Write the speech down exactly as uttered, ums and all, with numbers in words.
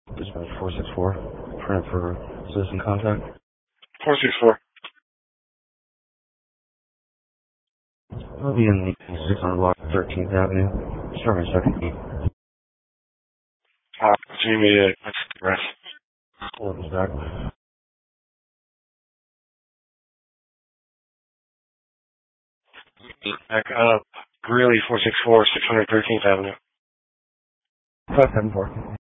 Dispatch four six four, trying for citizen contact. four six four. I'll be in the six hundred block, thirteenth Avenue, starting second key. Uh, Jimmy, uh, that's the rest. Four is back. Back up. Greeley, four six four, six hundred thirteenth Avenue. five seven four.